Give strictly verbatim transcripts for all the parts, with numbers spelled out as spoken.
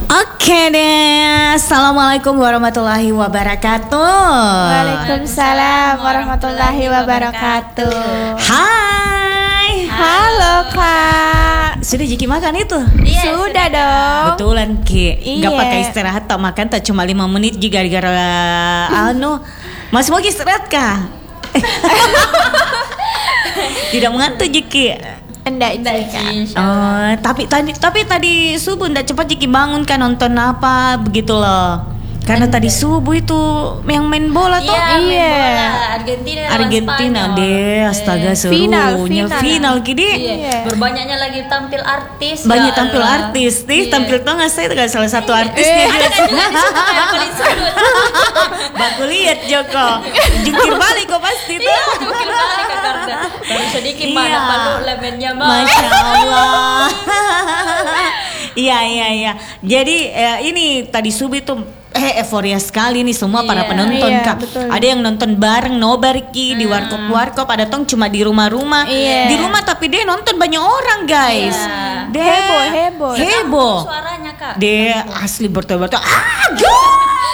Oke deh, assalamualaikum warahmatullahi wabarakatuh. Waalaikumsalam warahmatullahi wabarakatuh. Hai. Halo Kak. Sudah Jiki makan itu? Iya, sudah, sudah dong. Betulan Ki. Iya. Gak pakai istirahat tak makan tak cuma lima menit juga gara-gara anu. Mas mau istirahat kah? Tidak mengantuk Jiki. Enggak, enggak. Oh, tapi tadi tapi tadi subuh ndak cepat Jiki bangun kan nonton apa begitu loh. Karena Anda. Tadi subuh itu yang main bola tuh. Iya, iya. Main bola. Argentina lawan Argentina Spanyol. deh, astaga serunya final, final, final kini. Iya. Iya. Berbanyaknya lagi tampil artis. Banyak ya tampil Allah. artis nih, Iya. tampil tuh nggak saya itu kan salah satu Iya. artisnya. Eh, ada kan juga di situ kayak paling sudut. Baku lihat Joko, jungkir balik kok pasti tuh. Iya, mungkin balik ke karena baru sedikit Iya. mana palu lemennya mah. Masya Allah. Iya iya iya. Jadi eh, ini tadi subuh itu eh euforia sekali nih semua para Iya. penonton Iya, Kak. betul. Ada yang nonton bareng nobar Ki di warkop-warkop, ada tong cuma di rumah-rumah. Iya. Di rumah tapi dia nonton banyak orang guys. Iya. Dia Heboh, heboh. Heboh. Suaranya Kak. Dia asli bertobat ah gol.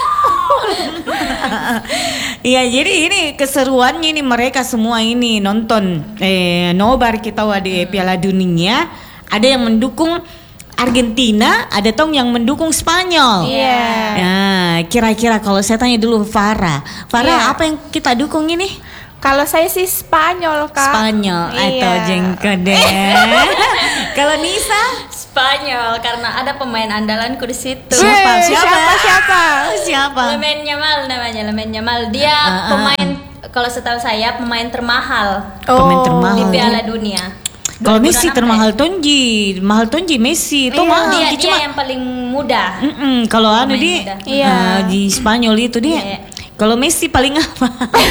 Iya jadi ini keseruannya ini mereka semua ini nonton eh, nobar kita di Piala Dunia. Ada yang mendukung Argentina, ada tong yang mendukung Spanyol. Iya. Nah, kira-kira kalau saya tanya dulu Farah, Farah Iya. apa yang kita dukung ini? Kalau saya sih Spanyol Kak. Spanyol Iya. atau jengkol deh. Kalau Nisa? Spanyol karena ada pemain andalanku di situ. Siapa? Weh, Siapa? siapa? Siapa? Siapa? Lemen Yamal namanya, Lemen Yamal. Dia Ah, ah, pemain kalau setahu saya pemain termahal Pemain termahal. di Oh. Piala Dunia. Kalau Messi dua ribu enam termahal belas. Tonji, mahal Tonji Messi itu Iya. mahal. Dia, Ki, dia cuma yang paling muda. Mm-mm, kalau anu Pemain di muda. Iya. ah, di Spanyol itu dia. Iya. Kalau Messi paling apa?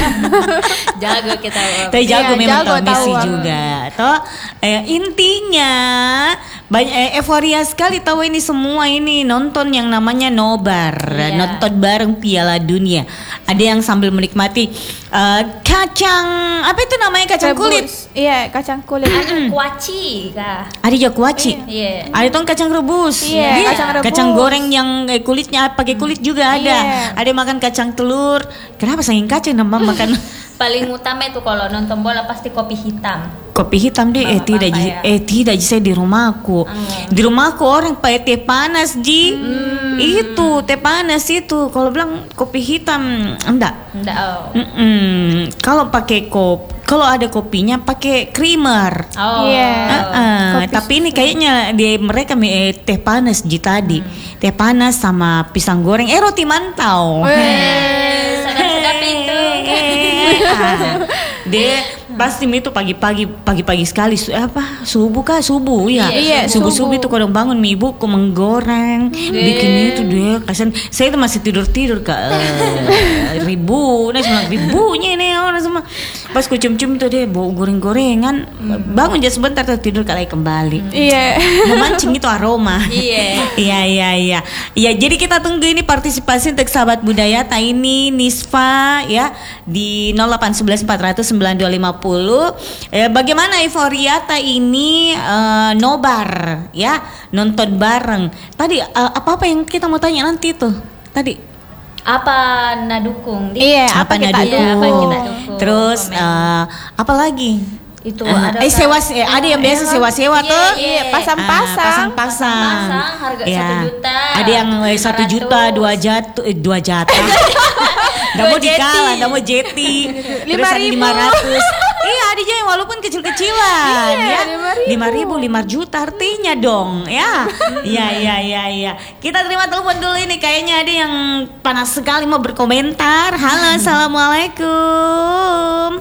Jago kita. Tapi jago Iya, memang jago, tahu Messi tahu. juga. Toh eh, intinya banyak eh, euforia sekali tahu ini semua ini nonton yang namanya nobar, Iya. nonton bareng Piala Dunia. Ada yang sambil menikmati eh, kacang apa itu namanya kacang Rebus. kulit. Iya, kacang kulit. Anu kuaci kah? Ada juga kuaci. Iya. Ada tuh kacang rebus. Iya, Dia kacang rebus. kacang goreng yang eh, kulitnya pakai kulit juga ada. Iya. Ada makan kacang telur. Kenapa saking kacang nambah makan Paling utama itu kalau nonton bola pasti kopi hitam. kopi hitam deh? Eh Bapak-bapak tidak Ji. ya. Eh tidak Ji, saya di rumahku. Hmm. Di rumahku orang pakai teh panas Ji. Itu teh panas itu. Kalau bilang kopi hitam enggak. Enggak. Oh. Mm-mm. Kalau pakai kop, kalau ada kopinya pakai creamer. Oh. Iya. Ah, Kopi tapi ini kayaknya di mereka eh, teh panas Ji tadi. Hmm. Teh panas sama pisang goreng. Eh roti mantau. Eh, sedap-sedap itu. Ah, dia pasti itu pagi-pagi pagi-pagi sekali su- apa subuh kah subuh ya Iya, subuh subuh subuh. itu kadang bangun nih ibuku menggoreng bikin itu dia kasihan saya itu masih tidur tidur kak Eh, ribu nah sembilan ribunya ini orang semua pas ku cium-cium itu dia bau goreng-gorengan bangun aja sebentar tuh tidur kali kembali Iya. memancing itu aroma. Iya. Iya iya iya. Iya jadi kita tunggu ini partisipasi untuk sahabat budaya Taini Nisfa ya di nol delapan satu satu empat nol nol sembilan dua lima nol. Eh, bagaimana euforia Ta ini eh, nobar ya nonton bareng. Tadi eh, apa-apa yang kita mau tanya nanti tuh. Tadi Apa nadukung? Iya, apa, apa kita nadukung? Iya, apa kita dukung. Terus Komen. eh, apa lagi? Itu Eh, ada eh kan? sewa eh, ada yang biasa sewa-sewa Iya, tuh. iya. Pasang-pasang. Ah, pasang-pasang. Pasang, harga Ya. satu juta. Ada yang eh, satu lima juta, ratus. dua jatuh, eh, dua jatah. Nggak mau Dua jeti. dikalah, nggak mau jeti. Lima ribu. lima ratus. Iya, ada juga yang walaupun kecil-kecilan, Iya, ya. lima ribu. Lima ribu, lima juta artinya dong, ya. Iya, iya, iya, iya. Kita terima telepon dulu ini. Kayaknya ada yang panas sekali mau berkomentar. Halo, assalamualaikum.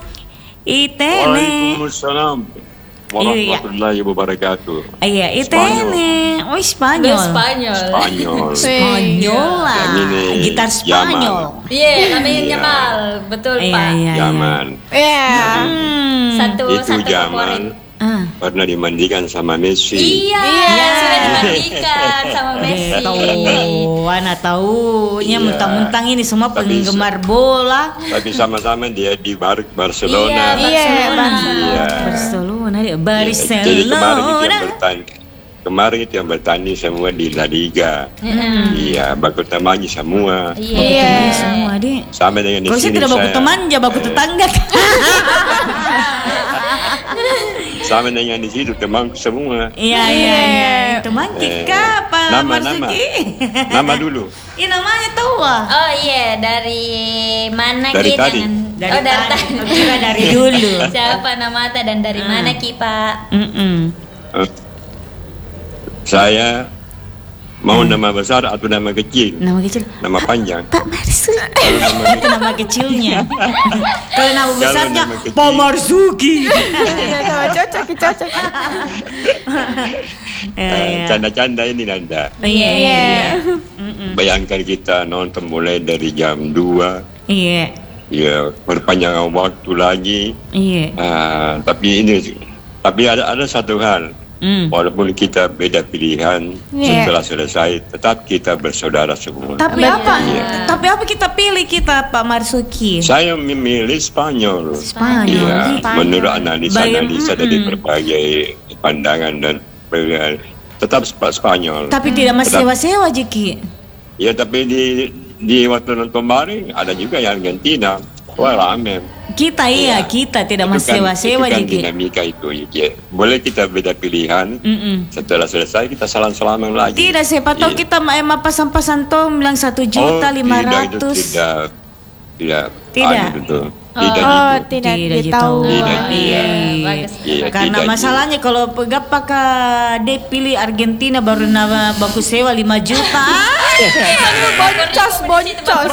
Itene. Waalaikumsalam warahmatullahi wabarakatuh. Iya, Itene. Oh, Spanyol. Udah Spanyol. Spanyol. Spanyol lah. Yang ini Gitar Spanyol. Iya, namanya Iya. Jamal. Betul, Iya, Pak. iya, iya. Zaman Iya. Hmm. Satu itu satu zaman favorit. Ah. pernah dimandikan sama Messi. Iya, Iya. sudah dimandikan sama Messi. Tahu, anak taunya Iya. mentang-mentang ini semua Tapi penggemar bola. Tapi sama-sama dia di Bar- Barcelona. Iya, Iya, Barcelona. Iya. Barcelona, dia Jadi kemarin itu Barcelona. yang bertanding, kemarin itu yang bertanding semua di La Liga. Iya, baku temannya semua. Iya. Semua deh. Sama dengan di Kalau saya sini tidak baku saya. teman, ya baku tetangga. Sama dengan di situ temanku semua. Iya iya iya. Teman Eh, kita Pak nama, nama. Marsuki. Nama dulu. Ini namanya tahu ah. Oh iya, dari mana Dari Ki? tadi. Jangan- Dari oh, dari tadi. tadi. Aku kira dari dulu. Siapa nama Ata dan dari Ah. mana Ki, Pak? Mm-mm. Eh, Saya mau nama besar atau nama kecil? Nama kecil. Nama panjang. Pak Marsuki. Kalau nama Itu nama kecilnya. Kalau nama Kalau besarnya nama kecil. Pak Marsuki. Iya, cocok, cocok. Eh, eh, iya. canda-canda ini Nanda. Iya iya. Iya. Mm-mm. Bayangkan kita nonton mulai dari jam dua, Iya. ya perpanjangan waktu lagi. Iya. Ah, tapi ini, tapi ada ada satu hal. Mm. Walaupun kita beda pilihan, Iya. setelah selesai, tetap kita bersaudara semua. Tapi Betul. apa? Iya. Tapi apa kita pilih kita Pak Marsuki? Saya memilih Spanyol. Spanyol. Iya, Spanyol. menurut analisa-analisa Baik, dari mm-mm. berbagai pandangan dan pilihan, tetap Sp- Spanyol. Tapi tidak mas Tetap- sewa-sewa Jeki. Ya, tapi di di waktu nonton kemarin ada juga yang Argentina. Wah, rame. Kita iya, Iya. kita tidak Itu mas kan- sewa-sewa itu kan Jeki. dinamika itu. Ya. Boleh kita beda pilihan. Mm-mm. Setelah selesai kita salam-salaman lagi. Tidak, siapa tahu Iya. kita emang pasan-pasan toh bilang satu juta Oh, lima tidak, itu ratus. tidak tidak Tidak. anu itu. Tidak Oh, gitu. tidak Tidak ditahu. Tidak, Iya. Bagus. Iya, Karena tidak masalahnya kalau pegap pakai dia pilih Argentina baru nama baku sewa lima juta. Boncos, boncos.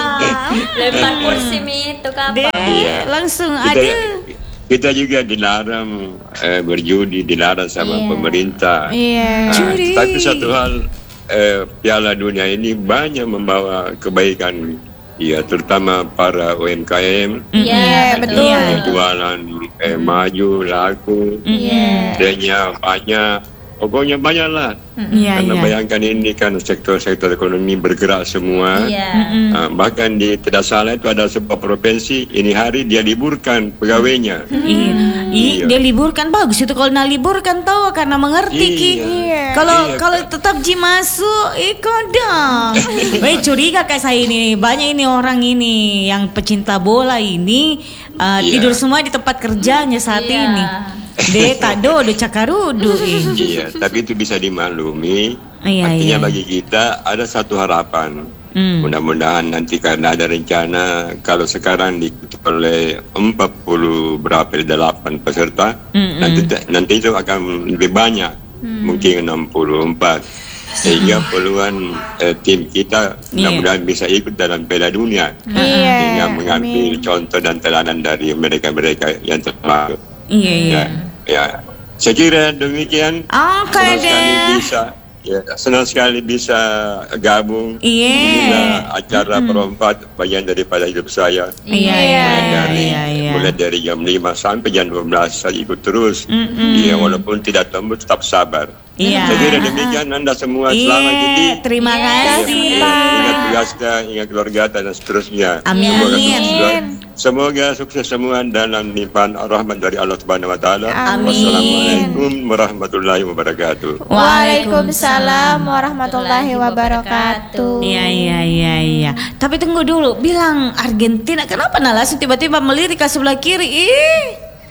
Lempar kursi itu kapan? Deh, Iya. langsung kita, ada. kita juga dilarang eh, berjudi, dilarang sama Iya. pemerintah. Iya. Nah, Judi. tapi satu hal, eh, Piala Dunia ini banyak membawa kebaikan, ya terutama para U M K M. Iya, betul. Iya. Jualan eh, maju, laku, Iya. denya banyak, pokoknya banyak lah. Iya, Karena iya. bayangkan ini kan sektor-sektor ekonomi bergerak semua. Iya. Ah, bahkan di tidak salah itu ada sebuah provinsi ini hari dia liburkan pegawainya. Iya. Ih, Iya. dia liburkan bagus itu kalau nak liburkan tahu karena mengerti Ki. Iya. Kalau Iya, kalau Kak. tetap Ji masuk, ikut dong. Weh curiga kayak saya ini banyak ini orang ini yang pecinta bola ini uh, Iya. tidur semua di tempat kerjanya saat Iya. ini. De tado do cakarudu. ih. Iya, tapi itu bisa dimaklumi. Iya, Artinya iya. bagi kita ada satu harapan. Hmm. Mudah-mudahan nanti karena ada rencana kalau sekarang diikuti oleh empat puluh berapa delapan peserta, Mm-mm. nanti nanti itu akan lebih banyak, mungkin enam puluh empat. Sehingga peluang eh, tim kita Iya. mudah-mudahan bisa ikut dalam Piala Dunia. Iya. Dengan mengambil amin. contoh dan teladan dari mereka-mereka yang termasuk. Iya iya. Ya, ya. Saya kira demikian. Oke Senang sekali deh. bisa, ya, senang sekali bisa gabung. Iya. Inilah acara perempat bagian daripada hidup saya. Iya iya Mulai dari, iya iya. mulai dari jam lima sampai jam dua belas saya ikut terus. Mm-mm. Iya, walaupun tidak tembus tetap sabar. Iya. Saya kira demikian Anda semua selamat Iya, jadi. terima Iya, kasih. Iya, ingat tugasnya, ingat keluarga dan seterusnya. Amin. Semoga Amin. sukses, semoga sukses semua dalam limpahan rahmat dari Allah Subhanahu Wa Taala. Amin. Wassalamualaikum warahmatullahi wabarakatuh. Waalaikumsalam warahmatullahi wabarakatuh. Iya iya iya iya. Tapi tunggu dulu, bilang Argentina, kenapa nah langsung tiba-tiba melirik ke sebelah kiri? Ih.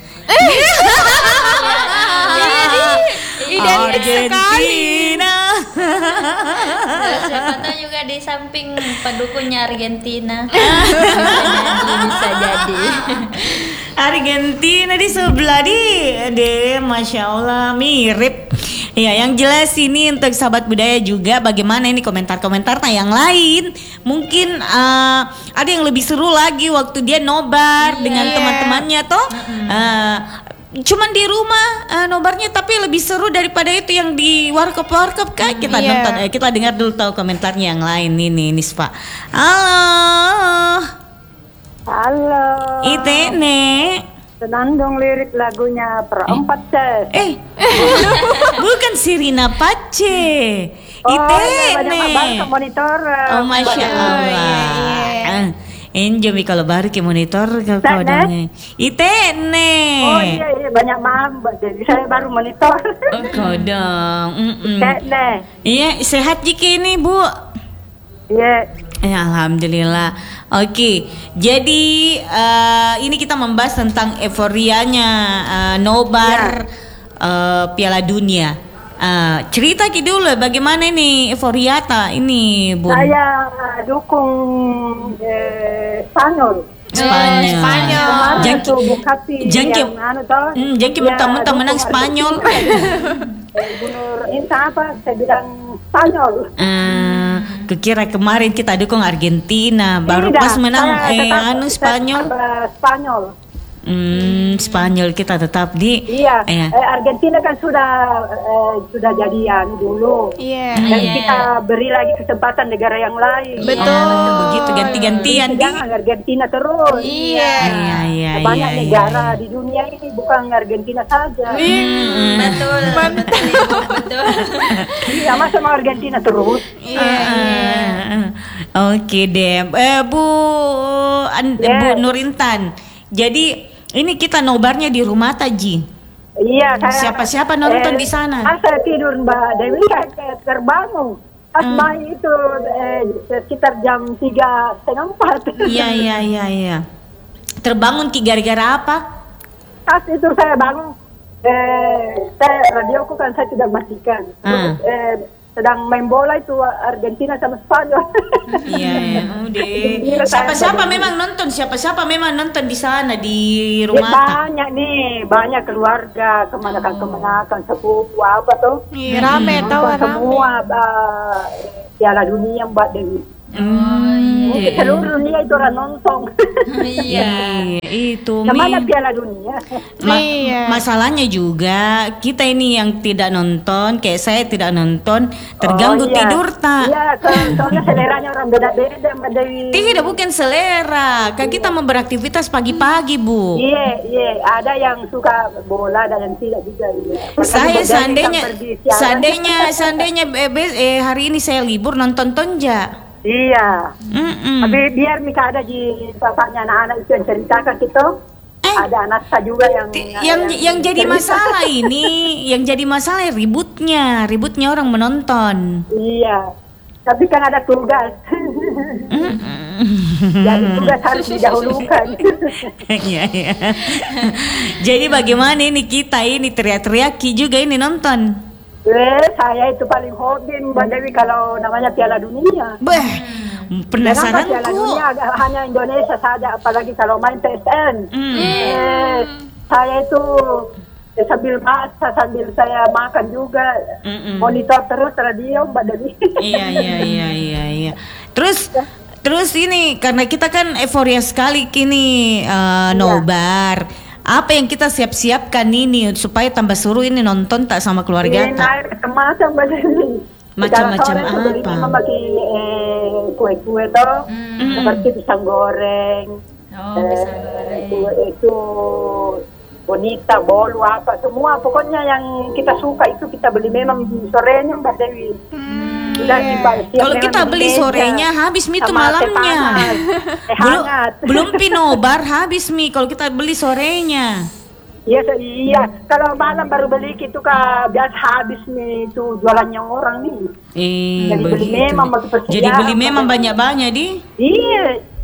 Identik Argentina. Siapa tahu juga di samping pendukungnya Argentina. Jadi bisa jadi. Argentina di sebelah di, deh, masya Allah mirip. Ya, yang jelas ini untuk sahabat budaya juga bagaimana ini komentar-komentar nah yang lain mungkin uh, ada yang lebih seru lagi waktu dia nobar dengan teman-temannya toh. Uh, cuman di rumah uh, nobarnya tapi lebih seru daripada itu yang di warkop-warkop kan kita Iya. nonton eh, kita dengar dulu tahu komentarnya yang lain ini Nispa. Halo. Halo, Itene. senang dong lirik lagunya Perempat Ses. Eh, bukan Sirina Pace. Oh, iya, Itene. banyak banget monitor. Oh, masya Oh, Allah. iya, iya. Ah, Enjo mi kalau baru ke monitor ke Tene? kodongnya. Itene. Oh iya, iya banyak mamba. Jadi saya baru monitor. Oh, kodong. Mm-mm. Tene. Iya, sehat jika ini, Bu. Iya. Ya, alhamdulillah. Oke, jadi eh, ini kita membahas tentang euforianya eh, nobar eh, Piala Dunia. Eh, cerita ki dulu bagaimana ini euforiata ini, Bun? Saya uh, dukung eh, Spanyol. Spanyol. Spanyol. Kemarin Jangki- tuh Bukati jangki- yang anu toh. Hmm, jangki ya, mentang-mentang dukung menang Spanyol. Eh, Bunur Inta apa? Saya bilang Spanyol. Eh, kukira kemarin kita dukung Argentina, baru Tidak, pas menang saya eh tetap- anu saya Spanyol. tetap, uh, Spanyol. Hmm, Spanyol kita tetap di. Iya. Eh, Eh, Argentina kan sudah eh, sudah jadian dulu. Iya. Dan Iya. kita beri lagi kesempatan negara yang lain. Betul. betul begitu ganti-gantian di. Jangan Argentina terus. Iya. Iya iya Banyak iya. negara iya. di dunia ini bukan Argentina saja. Hmm, betul, betul, Ibu, betul. Iya, masa mau Argentina terus? Iya. Ah, Oke deh, eh, Bu An- Yes. Bu Nurintan. Jadi ini kita nobarnya di rumah Taji. Iya, saya. Siapa-siapa nonton di sana? Pas saya tidur Mbak Dewi, saya kayak terbangun. Pas Hmm. main itu eh, sekitar jam tiga setengah empat. Iya iya iya iya. Terbangun ki gara-gara apa? Pas itu saya bangun, eh, saya radioku kan saya tidak matikan. Hmm. Terus, eh, sedang main bola itu Argentina sama Spanyol. Iya iya. Udah. Gila, saya Siapa-siapa terbangun. memang nonton? Siapa-siapa memang nonton di sana di Ya, rumah Ta? banyak nih, banyak keluarga, kemanakan-kemanakan, sepupu apa tuh. Iya, rame Nonton tahu rame. semua uh, Piala Dunia Mbak Dewi. Hmm, Mungkin seluruh dunia itu orang nonton. Iya. Iya, itu Kemana Mi. Piala Dunia? Ma- Iya. Masalahnya juga kita ini yang tidak nonton, kayak saya tidak nonton, Oh, terganggu iya. tidur tak? Iya, so- soalnya seleranya orang beda-beda Mbak Dewi. Tidak, bukan selera. Kan kita mau beraktivitas pagi-pagi, Bu. Iya, iya, ada yang suka bola, ada yang tidak juga. Iya. Saya Jadi, seandainya kita pergi siaran. seandainya seandainya eh, bes- eh, hari ini saya libur nonton Tonja. Iya. Mm-mm. Tapi biar Mika ada di bapaknya anak-anak itu yang ceritakan gitu. Eh. Ada anak saya juga yang Yang yang jadi cerita. masalah ini, yang jadi masalah ributnya, ributnya orang menonton. Iya. Tapi kan ada tugas. Jadi tugas harus didahulukan. Iya, iya. Jadi bagaimana ini kita ini teriak-teriak Ki juga ini nonton. Eh, saya itu paling hobi Mbak Dewi kalau namanya Piala Dunia. Beh, Kenapa penasaran Piala ku. Dunia agak- hanya Indonesia saja, apalagi kalau main P S N. Hmm. Eh, saya itu eh, sambil masak, sambil saya makan juga, Mm-mm. monitor terus radio Mbak Dewi. Iya, iya, iya, iya, iya. Terus terus ini karena kita kan euforia sekali kini eh, nobar. Apa yang kita siap-siapkan ini supaya tambah seru ini nonton tak sama keluarga Ini tak? air macam Mbak Dewi. Macam-macam Dalam sore itu beli apa? mama bagi eh, kue-kue toh, seperti pisang goreng. Oh, eh, bisa goreng. itu, itu bonita, bolu apa semua pokoknya yang kita suka itu kita beli memang di sorenya Mbak Dewi. Sudah dibayar, siap Kalau memang kita di beli meja. sorenya habis mi itu Sama teh malamnya. panas, teh Belum hangat. belum pinobar habis mi kalau kita beli sorenya. Iya, se- iya. Kalau malam baru beli gitu kak biasa habis nih itu jualannya orang nih. Eh, Jadi beli begitu. memang bagi persediaan. Jadi beli memang banyak-banyak di. Iya.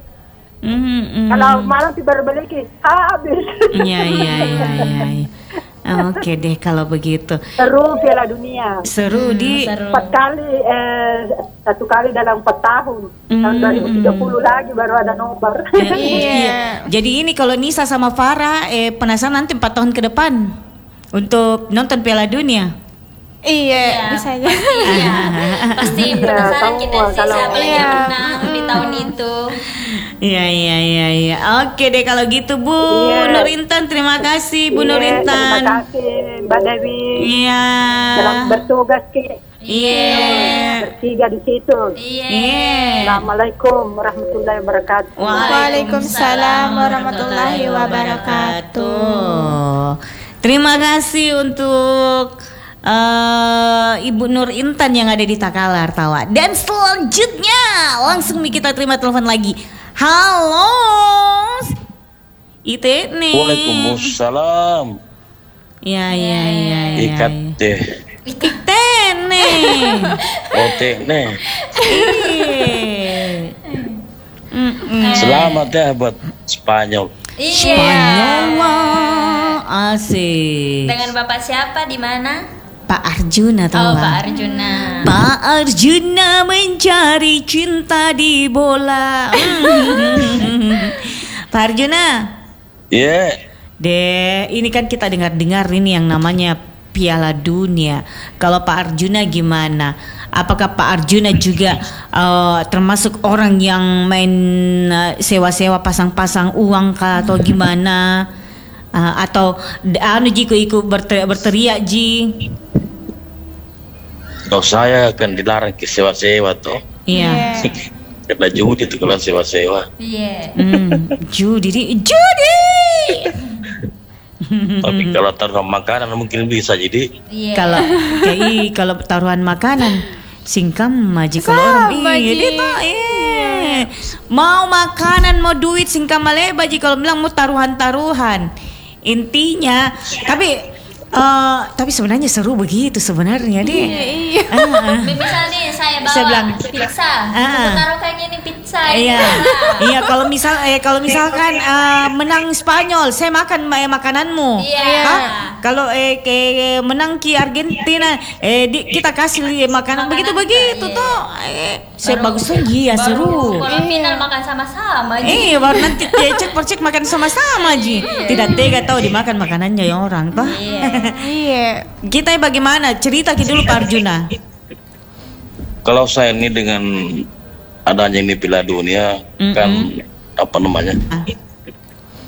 Mhm, mhm. Kalau malam sih baru beli ki habis. Iya, iya, iya, iya. iya. Oke deh kalau begitu. Seru Piala Dunia. Seru di. Seru. Empat kali, eh, satu kali dalam empat tahun. Tahun Hmm, dua ribu tiga puluh lagi baru ada nobar. Eh, Iya. iya. Jadi ini kalau Nisa sama Farah eh penasaran nanti empat tahun ke depan untuk nonton Piala Dunia. Iya, bisa aja. Iya. Pasti penasaran tahu kita sih kalau- siapa lagi Iya. yang menang di tahun itu. Iya iya iya iya. Oke deh kalau gitu Bu Iya. Nurintan, terima kasih Bu Iya, Nurintan. Terima kasih Mbak Dewi. Iya. Dalam bertugas ki Iya. bertiga di situ. Iya. Iya. Assalamualaikum warahmatullahi wabarakatuh. Waalaikumsalam warahmatullahi wabarakatuh. Terima kasih untuk eh, Ibu Nur Intan yang ada di Takalar Tawa. Dan selanjutnya langsung nih kita terima telepon lagi. Halo. Ite nih. Waalaikumsalam. Ya ya ya ya. Ikat teh. Ite nih. Oh teh nih. Iya. Mm-mm. Selamat ya buat Spanyol. Iya. Spanyol asik. Dengan Bapak siapa di mana? Pak Arjuna tahu Oh, nggak? Pak Arjuna. Pak Arjuna mencari cinta di bola. Pak Arjuna, Iya. deh ini kan kita dengar-dengar ini yang namanya Piala Dunia. Kalau Pak Arjuna gimana? Apakah Pak Arjuna juga uh, termasuk orang yang main uh, sewa-sewa pasang-pasang uang kah atau gimana? Uh, atau anu ji ikut berteriak, berteriak ji? Kalau saya akan dilarang ke sewa-sewa toh. Iya. Karena judi itu kalau sewa-sewa. Iya. Hmm, judi, di- judi. Tapi kalau taruhan makanan mungkin bisa jadi. Iya. Kalau kayak kalau taruhan makanan singkam maji kalau orang Sama, iya Ji. dia tuh iya. Mau makanan mau duit singkam maleba ji kalau bilang mau taruhan-taruhan. Intinya tapi eh, tapi sebenarnya seru begitu sebenarnya deh. Iya. Ah, Misal nih saya bawa Saya bilang, pizza, Ah. aku taruh kayak gini pizza. Iya, gitu. iya kalau misal eh kalau misalkan eh, menang Spanyol, saya makan eh, makananmu. Iya. Hah? Kalau eh ke menang ki Argentina, eh di- kita kasih eh, makanan begitu begitu iya. tuh. Eh, saya Baru- bagusnya iya baru seru. Kalau final makan sama-sama. Ji. Eh, baru nanti cek percek makan sama-sama ji. Tidak tega tahu dimakan makanannya yang orang toh. Iya. Iya. Kita bagaimana? Cerita ki dulu Pak Arjuna. Kalau saya ini dengan adanya ini Piala Dunia kan apa namanya? Ah.